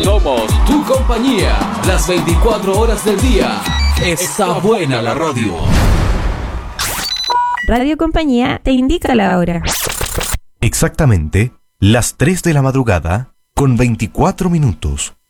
Somos tu compañía, las 24 horas del día. Está buena la radio. Radio Compañía te indica la hora. Exactamente las 3 de la madrugada con 24 minutos.